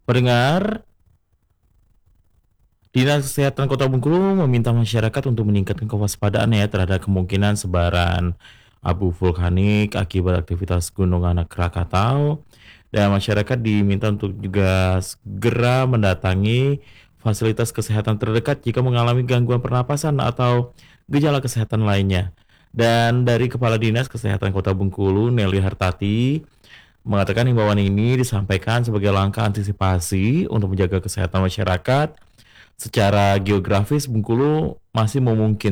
Pendengar, Dinas Kesehatan Kota Bengkulu meminta masyarakat untuk meningkatkan kewaspadaan ya terhadap kemungkinan sebaran abu vulkanik akibat aktivitas Gunung Anak Krakatau. Dan masyarakat diminta untuk juga segera mendatangi fasilitas kesehatan terdekat jika mengalami gangguan pernapasan atau gejala kesehatan lainnya. Dan dari Kepala Dinas Kesehatan Kota Bengkulu, Nelly Hartati, mengatakan himbauan ini disampaikan sebagai langkah antisipasi untuk menjaga kesehatan masyarakat. Secara geografis Bengkulu masih memungkinkan